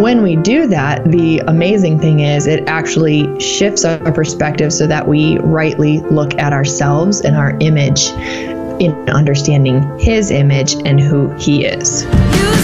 when we do that, the amazing thing is it actually shifts our perspective so that we rightly look at ourselves and our image in understanding His image and who He is.